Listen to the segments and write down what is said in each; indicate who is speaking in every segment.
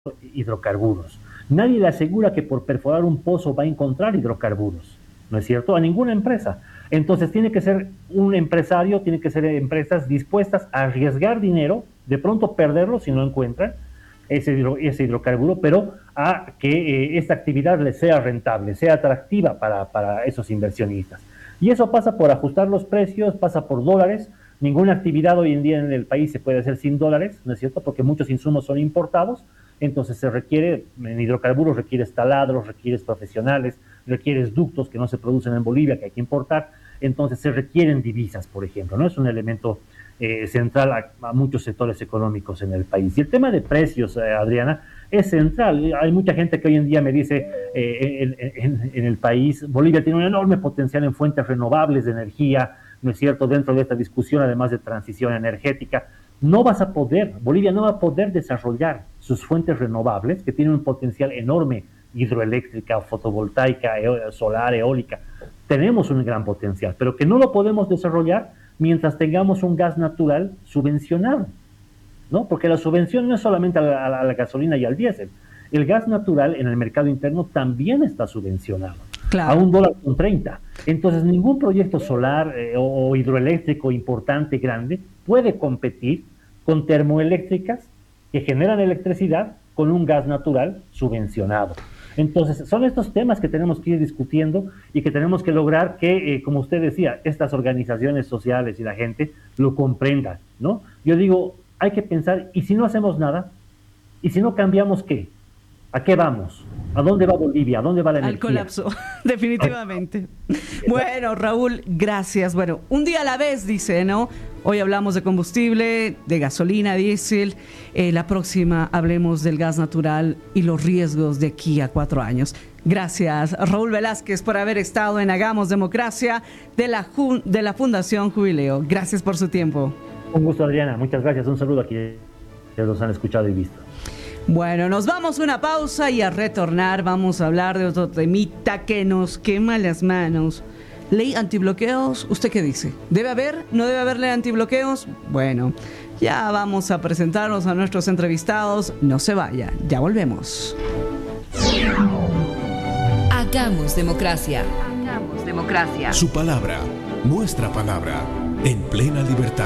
Speaker 1: hidrocarburos. Nadie le asegura que por perforar un pozo va a encontrar hidrocarburos, ¿no es cierto? A ninguna empresa. Entonces tiene que ser un empresario, tiene que ser empresas dispuestas a arriesgar dinero, de pronto perderlo si no encuentran ese hidrocarburo, pero a que esta actividad les sea rentable, sea atractiva para esos inversionistas. Y eso pasa por ajustar los precios, pasa por dólares. Ninguna actividad hoy en día en el país se puede hacer sin dólares, ¿no es cierto? Porque muchos insumos son importados, entonces se requiere, en hidrocarburos requieres taladros, requieres profesionales, requieres ductos que no se producen en Bolivia, que hay que importar, entonces se requieren divisas, por ejemplo, ¿no? Es un elemento central a muchos sectores económicos en el país. Y el tema de precios, Adriana, es central. Hay mucha gente que hoy en día me dice, en el país, Bolivia tiene un enorme potencial en fuentes renovables de energía, ¿no es cierto?, dentro de esta discusión, además de transición energética. Bolivia no va a poder desarrollar sus fuentes renovables, que tienen un potencial enorme, hidroeléctrica, fotovoltaica, solar, eólica. Tenemos un gran potencial, pero que no lo podemos desarrollar mientras tengamos un gas natural subvencionado, ¿no? Porque la subvención no es solamente a la gasolina y al diésel. El gas natural en el mercado interno también está subvencionado. Claro. A $1.30. Entonces, ningún proyecto solar o hidroeléctrico importante, grande, puede competir con termoeléctricas que generan electricidad con un gas natural subvencionado. Entonces, son estos temas que tenemos que ir discutiendo y que tenemos que lograr que, como usted decía, estas organizaciones sociales y la gente lo comprendan, ¿no? Yo digo, hay que pensar, ¿y si no hacemos nada? ¿Y si no cambiamos qué? ¿A qué vamos? ¿A dónde va Bolivia? ¿A dónde va la energía?
Speaker 2: Al colapso, definitivamente. Bueno, Raúl, gracias. Bueno, un día a la vez, dice, ¿no? Hoy hablamos de combustible, de gasolina, diésel. La próxima hablemos del gas natural y los riesgos de aquí a 4 años. Gracias, Raúl Velázquez, por haber estado en Hagamos Democracia de la Fundación Jubileo. Gracias por su tiempo.
Speaker 1: Un gusto, Adriana. Muchas gracias. Un saludo a quienes los han escuchado y visto.
Speaker 2: Bueno, nos vamos a una pausa y a retornar vamos a hablar de otro temita que nos quema las manos. ¿Ley antibloqueos? ¿Usted qué dice? ¿Debe haber? ¿No debe haber ley antibloqueos? Bueno, ya vamos a presentarnos a nuestros entrevistados. No se vaya, ya volvemos.
Speaker 3: Hagamos democracia. Hagamos democracia.
Speaker 4: Su palabra, nuestra palabra, en plena libertad.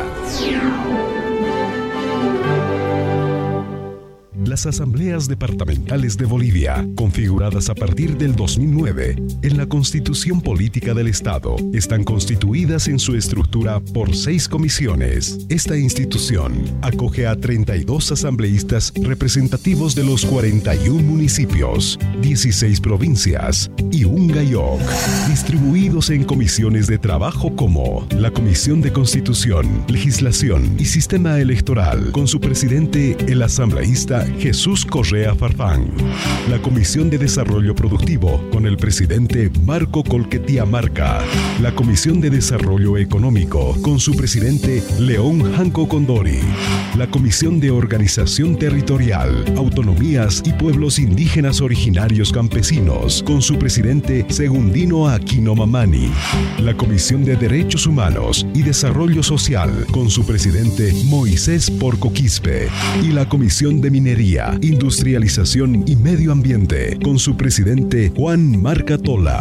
Speaker 4: Las asambleas departamentales de Bolivia, configuradas a partir del 2009 en la Constitución Política del Estado, están constituidas en su estructura por 6 comisiones. Esta institución acoge a 32 asambleístas representativos de los 41 municipios, 16 provincias y un GAIOC, distribuidos en comisiones de trabajo como la Comisión de Constitución, Legislación y Sistema Electoral, con su presidente, el asambleísta Jesús Correa Farfán. La Comisión de Desarrollo Productivo, con el presidente Marco Colquetía Marca. La Comisión de Desarrollo Económico, con su presidente León Janco Condori. La Comisión de Organización Territorial, Autonomías y Pueblos Indígenas Originarios Campesinos, con su presidente Segundino Aquino Mamani. La Comisión de Derechos Humanos y Desarrollo Social, con su presidente Moisés Porco Quispe. Y la Comisión de Minería, Industrialización y Medio Ambiente, con su presidente Juan Marca Tola.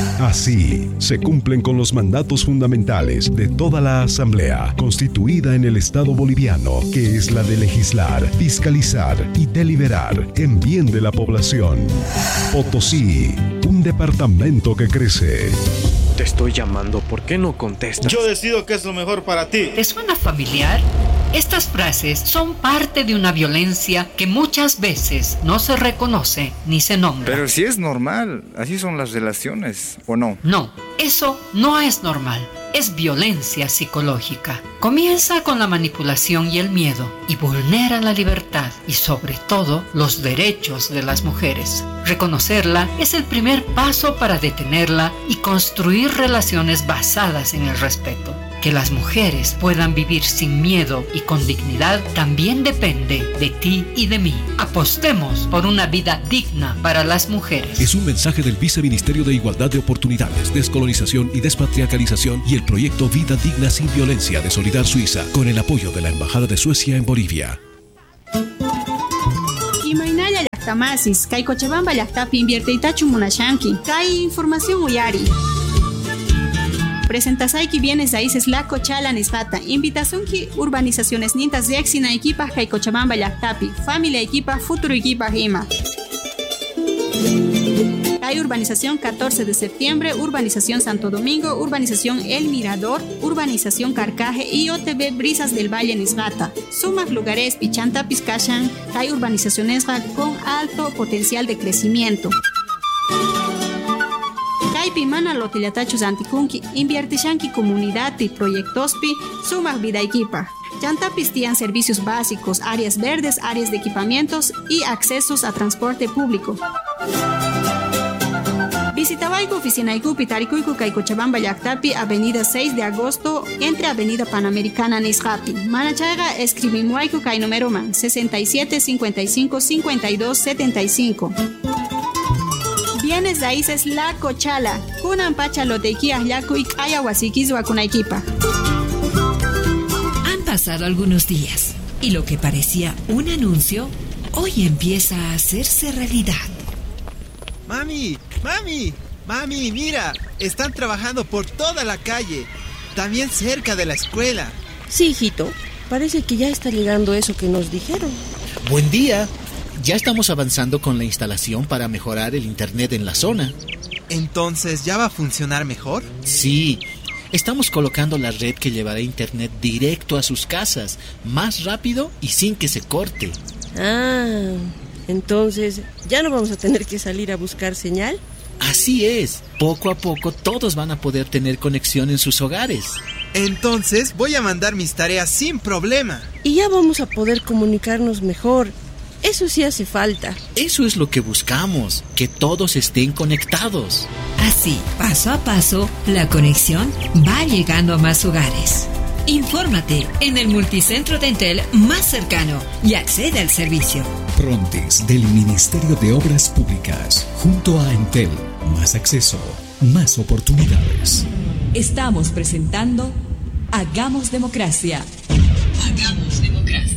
Speaker 4: Así se cumplen con los mandatos fundamentales de toda la Asamblea constituida en el Estado boliviano, que es la de legislar, fiscalizar y deliberar en bien de la población. Potosí, un departamento que crece.
Speaker 5: Te estoy llamando, ¿por qué no contestas?
Speaker 6: Yo decido qué es lo mejor para ti.
Speaker 7: ¿Te suena familiar? Estas frases son parte de una violencia que muchas veces no se reconoce ni se nombra.
Speaker 8: Pero si es normal, así son las relaciones, ¿o no?
Speaker 7: No, eso no es normal. Es violencia psicológica. Comienza con la manipulación y el miedo y vulnera la libertad y sobre todo los derechos de las mujeres. Reconocerla es el primer paso para detenerla y construir relaciones basadas en el respeto. Que las mujeres puedan vivir sin miedo y con dignidad también depende de ti y de mí. Apostemos por una vida digna para las mujeres.
Speaker 4: Es un mensaje del Viceministerio de Igualdad de Oportunidades, Descolonización y Despatriarcalización y el proyecto Vida Digna Sin Violencia de Solidar Suiza, con el apoyo de la Embajada de Suecia en Bolivia.
Speaker 9: Tamasis, Kai Cochabamba llaqtapi invierteitachu munashanki. Kai información uyari. Presentasaiki bienes raíces la Cochala nisqata. Invitación ki urbanizaciones nintas de Exina equipas Kai Cochabamba llaqtapi. Familia equipa futuro equipa Ima. Hay urbanización 14 de septiembre, urbanización Santo Domingo, urbanización El Mirador, urbanización Carcaje y OTB Brisas del Valle Nisgata. Sumas lugares Pichanta Pizcachan, hay urbanizaciones con alto potencial de crecimiento. Kaipi mana lotillatachos antikunki, inviertishanki comunidad y proyectospi, sumas vida equipa. Chantapis tienen servicios básicos, áreas verdes, áreas de equipamientos y accesos a transporte público. Visitawaiku oficinaiku pitarikuiku Kai Cochabamba llaqtapi, avenida 6 de agosto, entre avenida Panamericana Nisqapi. Manachaiga escribimuaiku Kai número man 67 55 52 75. Bienes raíces La Cochala, kunan pacha lotequia yaku y kaya wasikizwa kunaikipa.
Speaker 3: Han pasado algunos días y lo que parecía un anuncio hoy empieza a hacerse realidad.
Speaker 10: Mami, mira, están trabajando por toda la calle, también cerca de la escuela.
Speaker 11: Sí, hijito, parece que ya está llegando eso que nos dijeron.
Speaker 12: Buen día, ya estamos avanzando con la instalación para mejorar el internet en la zona.
Speaker 10: ¿Entonces ya va a funcionar mejor?
Speaker 12: Sí, estamos colocando la red que llevará internet directo a sus casas, más rápido y sin que se corte.
Speaker 11: Ah, entonces ya no vamos a tener que salir a buscar señal.
Speaker 12: Así es, poco a poco todos van a poder tener conexión en sus hogares.
Speaker 10: Entonces voy a mandar mis tareas sin problema.
Speaker 11: Y ya vamos a poder comunicarnos mejor. Eso sí hace falta.
Speaker 12: Eso es lo que buscamos, que todos estén conectados.
Speaker 3: Así, paso a paso, la conexión va llegando a más hogares. Infórmate en el multicentro de Entel más cercano y accede al servicio.
Speaker 13: Prontis del Ministerio de Obras Públicas, junto a Entel, más acceso, más oportunidades.
Speaker 3: Estamos presentando Hagamos Democracia. Hagamos Democracia.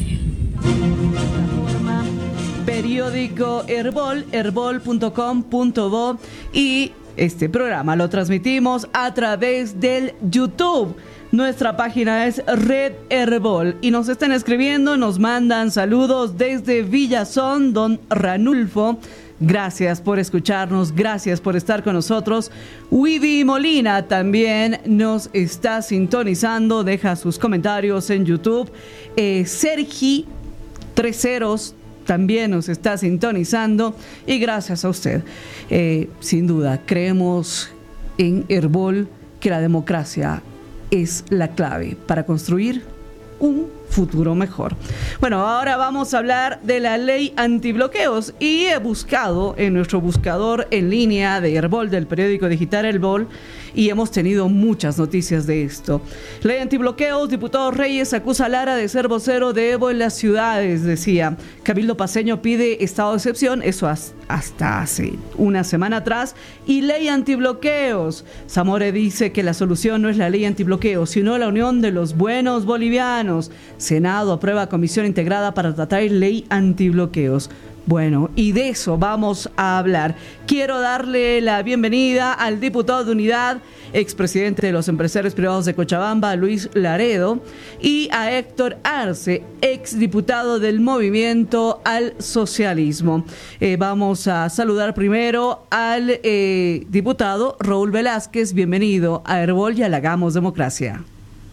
Speaker 2: Periódico Herbol, herbol.com.bo, y este programa lo transmitimos a través del YouTube. Nuestra página es Red Herbol y nos están escribiendo, nos mandan saludos desde Villazón, don Ranulfo. Gracias por escucharnos, gracias por estar con nosotros. Wibi Molina también nos está sintonizando, deja sus comentarios en YouTube. Sergi 30 también nos está sintonizando y gracias a usted. Sin duda, creemos en Herbol que la democracia es la clave para construir un futuro mejor. Bueno, ahora vamos a hablar de la ley antibloqueos y he buscado en nuestro buscador en línea de Herbol, del periódico digital Herbol, y hemos tenido muchas noticias de esto. Ley antibloqueos, diputado Reyes acusa a Lara de ser vocero de Evo en las ciudades, decía. Cabildo paceño pide estado de excepción, eso hasta hace una semana atrás. Y ley antibloqueos. Zamore dice que la solución no es la ley antibloqueos, sino la unión de los buenos bolivianos. Senado aprueba comisión integrada para tratar ley antibloqueos. Bueno, y de eso vamos a hablar. Quiero darle la bienvenida al diputado de Unidad, expresidente de los empresarios privados de Cochabamba, Luis Laredo, y a Héctor Arce, exdiputado del Movimiento al Socialismo. Vamos a saludar primero al diputado Raúl Velázquez. Bienvenido a Herbol y a la Hagamos Democracia.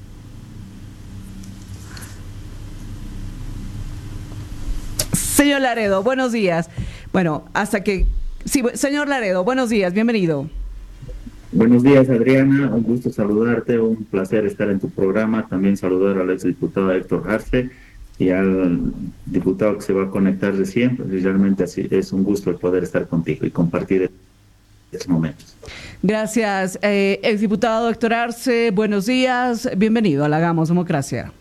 Speaker 2: Señor Laredo, buenos días. Bueno, Sí, señor Laredo, buenos días, bienvenido.
Speaker 14: Buenos días, Adriana, un gusto saludarte, un placer estar en tu programa. También saludar al exdiputado Héctor Arce y al diputado que se va a conectar recién. Realmente así es un gusto el poder estar contigo y compartir estos momentos.
Speaker 2: Gracias, exdiputado Héctor Arce, buenos días, bienvenido a la Hagamos Democracia.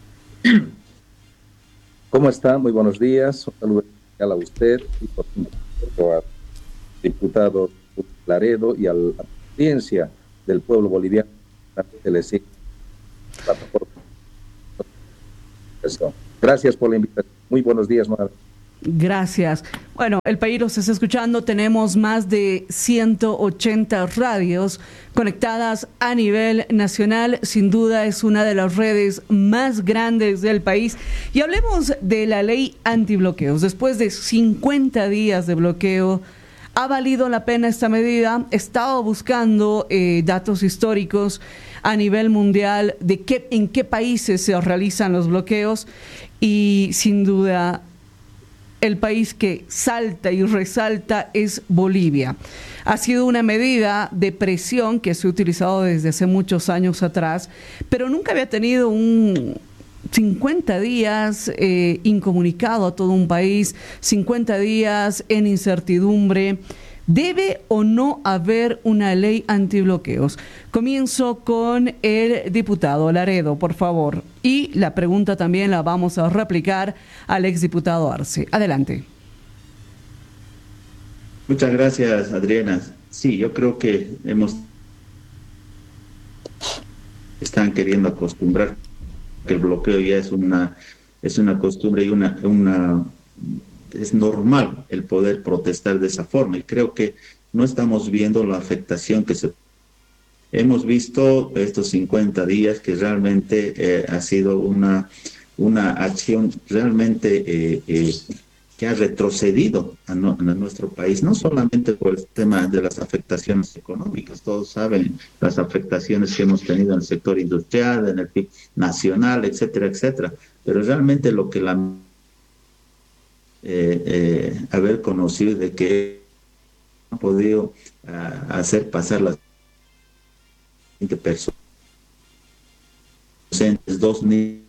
Speaker 15: ¿Cómo está? Muy buenos días. Un saludo especial a usted y por supuesto al diputado Laredo y a la audiencia del pueblo boliviano. Gracias por la invitación. Muy buenos días, nuevamente.
Speaker 2: Gracias. Bueno, el país los está escuchando. Tenemos más de 180 radios conectadas a nivel nacional. Sin duda es una de las redes más grandes del país. Y hablemos de la ley antibloqueos. Después de 50 días de bloqueo, ¿ha valido la pena esta medida? He estado buscando datos históricos a nivel mundial de en qué países se realizan los bloqueos, y sin duda el país que salta y resalta es Bolivia. Ha sido una medida de presión que se ha utilizado desde hace muchos años atrás, pero nunca había tenido un 50 días incomunicado a todo un país, 50 días en incertidumbre. ¿Debe o no haber una ley antibloqueos? Comienzo con el diputado Laredo, por favor. Y la pregunta también la vamos a replicar al exdiputado Arce. Adelante.
Speaker 14: Muchas gracias, Adriana. Sí, yo creo que están queriendo acostumbrar que el bloqueo ya es una costumbre y es normal el poder protestar de esa forma, y creo que no estamos viendo la afectación hemos visto estos 50 días que realmente ha sido una acción realmente que ha retrocedido a nuestro país, no solamente por el tema de las afectaciones económicas. Todos saben las afectaciones que hemos tenido en el sector industrial, en el PIB nacional, etcétera, etcétera, pero realmente lo que haber conocido de que han podido hacer pasar las 20 personas, 2 niños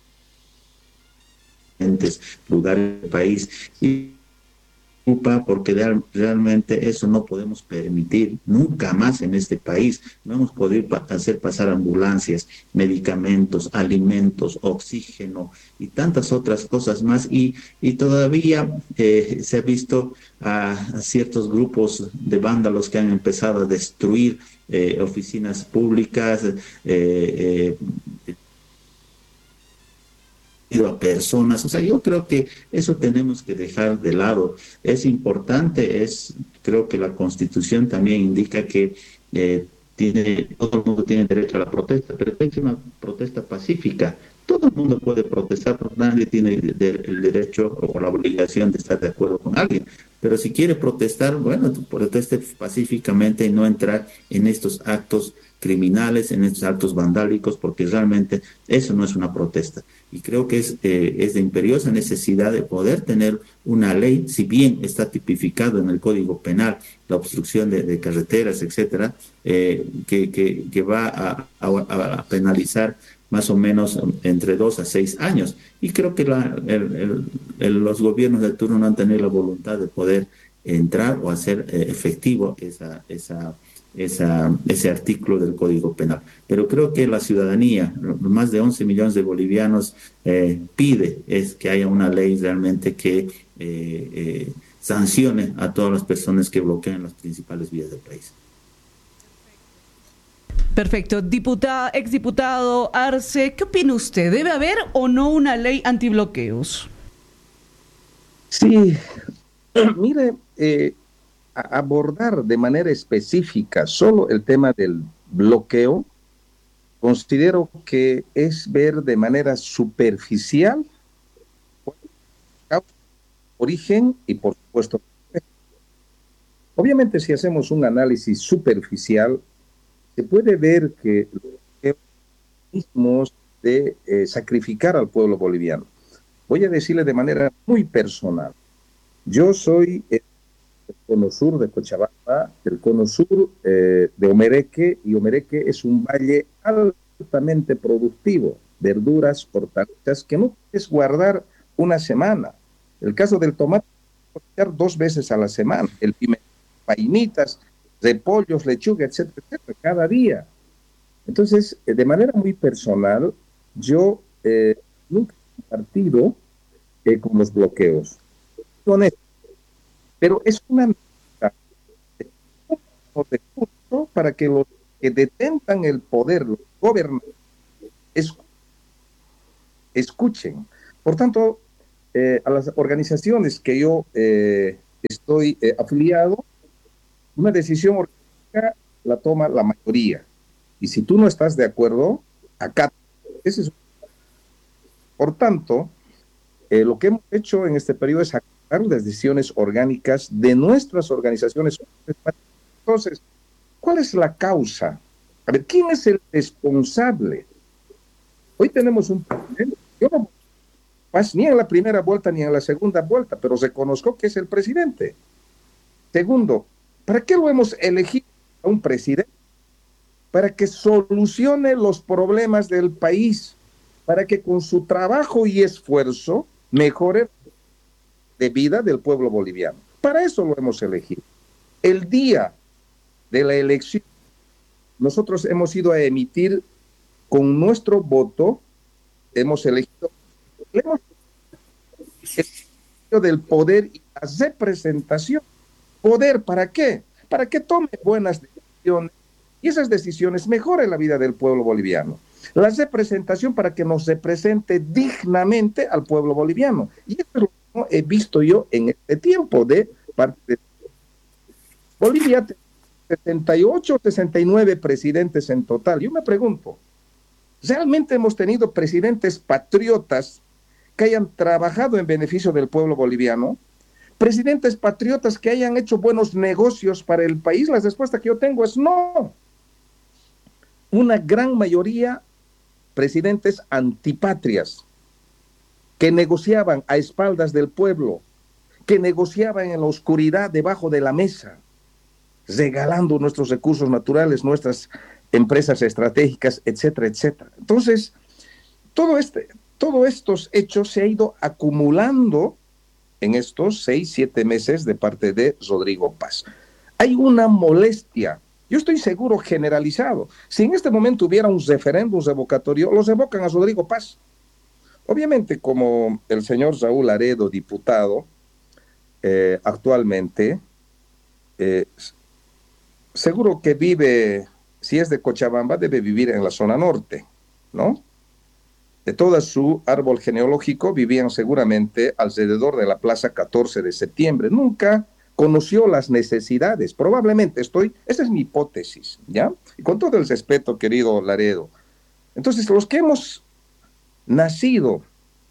Speaker 14: lugares del país, y porque realmente eso no podemos permitir nunca más en este país. No hemos podido hacer pasar ambulancias, medicamentos, alimentos, oxígeno y tantas otras cosas más, y todavía se ha visto a ciertos grupos de vándalos que han empezado a destruir oficinas públicas, a personas. O sea, yo creo que eso tenemos que dejar de lado. Es importante, creo que la Constitución también indica que todo el mundo tiene derecho a la protesta, pero es una protesta pacífica. Todo el mundo puede protestar, porque nadie tiene el derecho o la obligación de estar de acuerdo con alguien. Pero si quiere protestar, bueno, proteste pacíficamente y no entrar en estos actos criminales, en estos actos vandálicos, porque realmente eso no es una protesta. Y creo que es de imperiosa necesidad de poder tener una ley, si bien está tipificado en el Código Penal la obstrucción de carreteras, etcétera, que va a penalizar más o menos entre 2 a 6 años. Y creo que los gobiernos de turno no han tenido la voluntad de poder entrar o hacer efectivo ese artículo del Código Penal. Pero creo que la ciudadanía, más de 11 millones de bolivianos, pide que haya una ley realmente que sancione a todas las personas que bloquean las principales vías del país.
Speaker 2: Perfecto. Exdiputado Arce, ¿qué opina usted? ¿Debe haber o no una ley antibloqueos?
Speaker 15: Sí, mire, abordar de manera específica solo el tema del bloqueo, considero que es ver de manera superficial origen y, por supuesto, obviamente, si hacemos un análisis superficial, se puede ver que los mismos de sacrificar al pueblo boliviano. Voy a decirle de manera muy personal. Yo soy del cono sur de Cochabamba, del cono sur de Omereque, y Omereque es un valle altamente productivo, verduras, hortalizas, que no puedes guardar una semana. El caso del tomate, cosechar 2 veces a la semana, el pimentón, painitas, repollos, lechuga, etcétera, etcétera, cada día. Entonces, de manera muy personal, yo nunca he compartido con los bloqueos. Pero es una medida de recurso para que los que detentan el poder, los gobernantes, escuchen. Por tanto, a las organizaciones que yo estoy afiliado, una decisión orgánica la toma la mayoría. Y si tú no estás de acuerdo, acá. Por tanto, lo que hemos hecho en este periodo es acatar las decisiones orgánicas de nuestras organizaciones. Entonces, ¿cuál es la causa? A ver, ¿quién es el responsable? Hoy tenemos un presidente. Yo no paso ni en la primera vuelta ni en la segunda vuelta, pero reconozco que es el presidente. Segundo, ¿para qué lo hemos elegido a un presidente? Para que solucione los problemas del país, para que con su trabajo y esfuerzo mejore de vida del pueblo boliviano. Para eso lo hemos elegido. El día de la elección, nosotros hemos ido a emitir con nuestro voto, hemos elegido el del poder y la representación. ¿Poder para qué? Para que tome buenas decisiones y esas decisiones mejoren la vida del pueblo boliviano. La representación para que nos represente dignamente al pueblo boliviano. Y esto es lo que he visto yo en este tiempo de parte de Bolivia. 78, 69 presidentes en total. Yo me pregunto, ¿realmente hemos tenido presidentes patriotas que hayan trabajado en beneficio del pueblo boliviano? ¿Presidentes patriotas que hayan hecho buenos negocios para el país? La respuesta que yo tengo es no. Una gran mayoría presidentes antipatrias que negociaban a espaldas del pueblo, que negociaban en la oscuridad debajo de la mesa, regalando nuestros recursos naturales, nuestras empresas estratégicas, etcétera, etcétera. Entonces, todos estos hechos se ha ido acumulando en estos 6, 7 meses de parte de Rodrigo Paz. Hay una molestia, yo estoy seguro generalizado. Si en este momento hubiera un referéndum revocatorio, los revocan a Rodrigo Paz. Obviamente, como el señor Raúl Laredo, diputado, actualmente, seguro que vive, si es de Cochabamba, debe vivir en la zona norte, ¿no? De todo su árbol genealógico vivían seguramente alrededor de la Plaza 14 de septiembre. Nunca conoció las necesidades. Probablemente esa es mi hipótesis, ¿ya? Y con todo el respeto, querido Laredo. Entonces, los que hemos nacido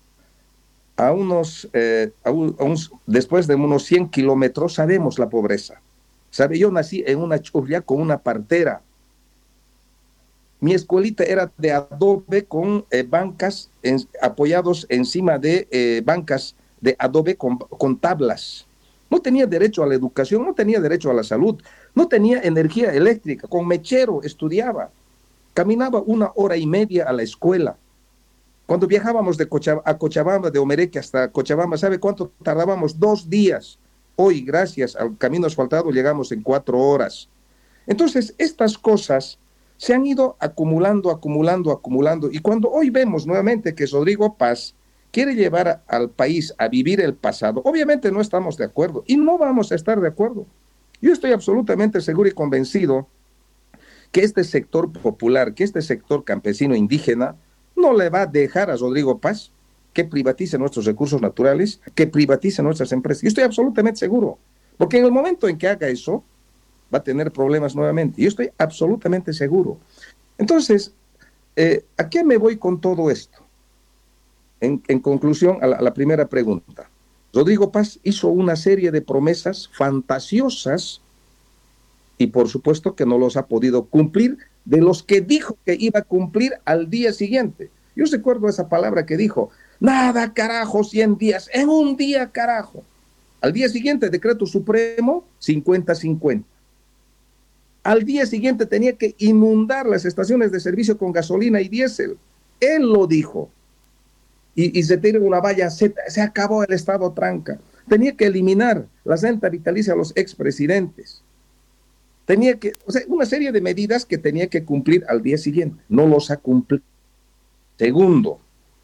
Speaker 15: después de unos 100 kilómetros, sabemos la pobreza. Yo nací en una churria con una partera. Mi escuelita era de adobe con bancas apoyados encima de bancas de adobe con tablas. No tenía derecho a la educación, no tenía derecho a la salud, no tenía energía eléctrica. Con mechero estudiaba. Caminaba 1 hora y media a la escuela. Cuando viajábamos a Cochabamba, de Omereque hasta Cochabamba, ¿sabe cuánto tardábamos? 2 días. Hoy, gracias al camino asfaltado, llegamos en 4 horas. Entonces, estas cosas se han ido acumulando. Y cuando hoy vemos nuevamente que Rodrigo Paz quiere llevar al país a vivir el pasado, obviamente no estamos de acuerdo y no vamos a estar de acuerdo. Yo estoy absolutamente seguro y convencido que este sector popular, que este sector campesino indígena, no le va a dejar a Rodrigo Paz que privatice nuestros recursos naturales, que privatice nuestras empresas. Yo estoy absolutamente seguro, porque en el momento en que haga eso, va a tener problemas nuevamente. Yo estoy absolutamente seguro. Entonces, ¿a qué me voy con todo esto? En conclusión, a la primera pregunta. Rodrigo Paz hizo una serie de promesas fantasiosas y por supuesto que no los ha podido cumplir, de los que dijo que iba a cumplir al día siguiente. Yo recuerdo esa palabra que dijo: nada, carajo, 100 días, en un día, carajo. Al día siguiente, decreto supremo, 50-50. Al día siguiente tenía que inundar las estaciones de servicio con gasolina y diésel. Él lo dijo. Y se tira una valla, se acabó el estado tranca. Tenía que eliminar la renta vitalicia a los expresidentes. Una serie de medidas que tenía que cumplir al día siguiente. No los ha cumplido. Segundo,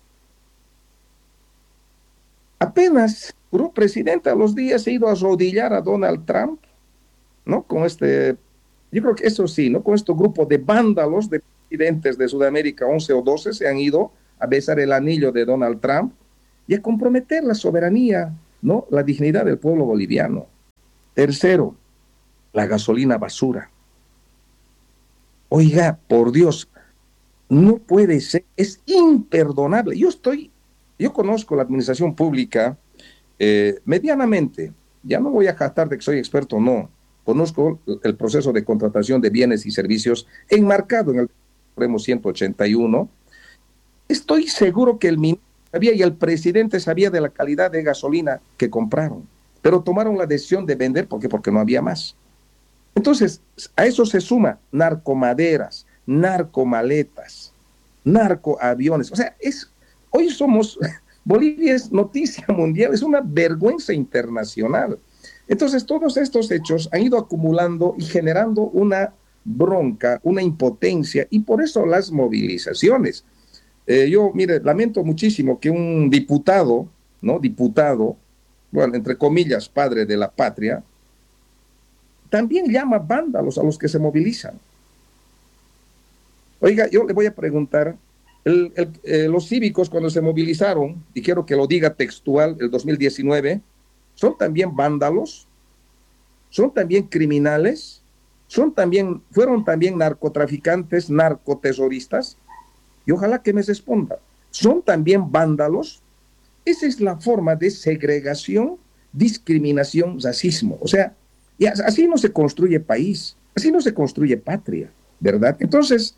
Speaker 15: apenas juró presidente, a los días se ha ido a arrodillar a Donald Trump, ¿no? Yo creo que eso sí, ¿no? Con este grupo de vándalos de presidentes de Sudamérica, 11 o 12, se han ido a besar el anillo de Donald Trump y a comprometer la soberanía, ¿no? La dignidad del pueblo boliviano. Tercero, la gasolina basura. Oiga, por Dios, no puede ser, es imperdonable. Yo conozco la administración pública medianamente, ya no voy a jactar de que soy experto, no. Conozco el proceso de contratación de bienes y servicios enmarcado en el Supremo 181. Estoy seguro que el ministro sabía y el presidente sabía de la calidad de gasolina que compraron, pero tomaron la decisión de vender porque no había más. Entonces, a eso se suma narcomaderas, narcomaletas, narcoaviones. O sea, Bolivia es noticia mundial, es una vergüenza internacional. Entonces, todos estos hechos han ido acumulando y generando una bronca, una impotencia, y por eso las movilizaciones. Mire, lamento muchísimo que un diputado, bueno, entre comillas, padre de la patria, también llama vándalos a los que se movilizan. Oiga, yo le voy a preguntar, los cívicos cuando se movilizaron, y quiero que lo diga textual, el 2019, ¿son también vándalos? ¿Son también criminales? ¿Fueron también narcotraficantes, narcotesoristas? Y ojalá que me responda, ¿son también vándalos? Esa es la forma de segregación, discriminación, racismo. O sea, y así no se construye país, así no se construye patria, ¿verdad? Entonces,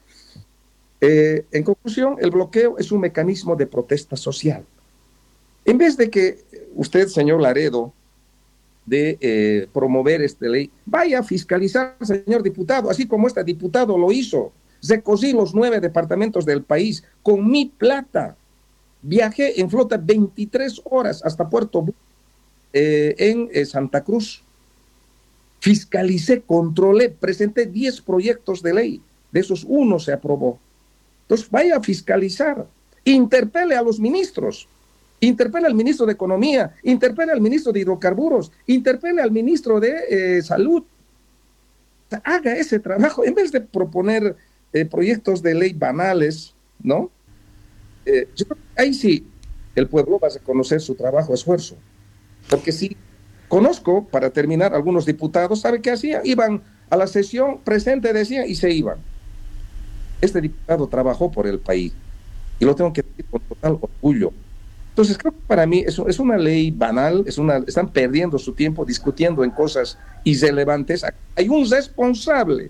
Speaker 15: en conclusión, el bloqueo es un mecanismo de protesta social. En vez de que usted, señor Laredo, de promover esta ley, vaya a fiscalizar, señor diputado, así como este diputado lo hizo. Recosí los 9 departamentos del país con mi plata. Viajé en flota 23 horas hasta Puerto en Santa Cruz. Fiscalicé, controlé, presenté 10 proyectos de ley. De esos 1 se aprobó. Entonces vaya a fiscalizar. Interpele a los ministros. Interpele al ministro de Economía. Interpele al ministro de Hidrocarburos. Interpele al ministro de Salud. O sea, haga ese trabajo. En vez de proponer proyectos de ley banales, ¿no? Yo creo que ahí sí el pueblo va a reconocer su trabajo, esfuerzo. Porque si conozco, para terminar, algunos diputados, ¿sabe qué hacían? Iban a la sesión, presente decían, y se iban. Este diputado trabajó por el país y lo tengo que decir con total orgullo. Entonces creo que para mí es una ley banal, están perdiendo su tiempo discutiendo en cosas irrelevantes. Hay un responsable.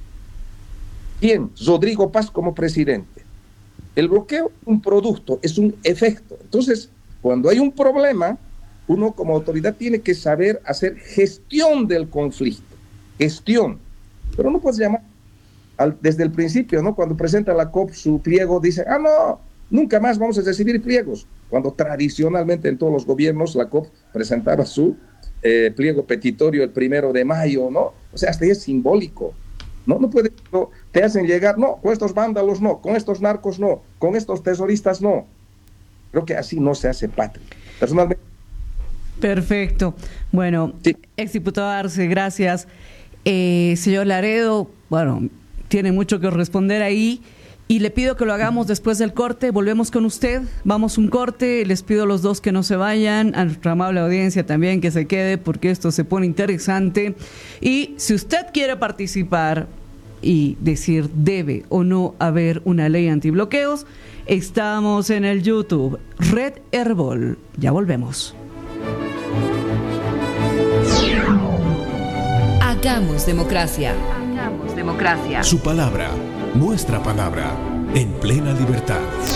Speaker 15: ¿Quién? Rodrigo Paz como presidente. El bloqueo es un producto, es un efecto. Entonces, cuando hay un problema, uno como autoridad tiene que saber hacer gestión del conflicto. Gestión. Pero no puedes llamar desde el principio, ¿no? Cuando presenta la COP su pliego, dice, no, nunca más vamos a recibir pliegos. Cuando tradicionalmente en todos los gobiernos la COP presentaba su pliego petitorio el 1 de mayo, ¿no? O sea, hasta ahí es simbólico. No puede, te hacen llegar, no, con estos vándalos no, con estos narcos no, con estos tesoristas no. Creo que así no se hace patria. Personalmente.
Speaker 2: Perfecto. Bueno, sí. Exdiputado Arce, gracias. Señor Laredo, bueno, tiene mucho que responder ahí y le pido que lo hagamos después del corte. Volvemos con usted, vamos un corte, les pido a los dos que no se vayan, a nuestra amable audiencia también que se quede porque esto se pone interesante. Y si usted quiere participar y decir debe o no haber una ley antibloqueos, estamos en el YouTube Red Herbol. Ya volvemos.
Speaker 3: Hagamos democracia. Hagamos democracia.
Speaker 13: Su palabra, nuestra palabra, en plena libertad.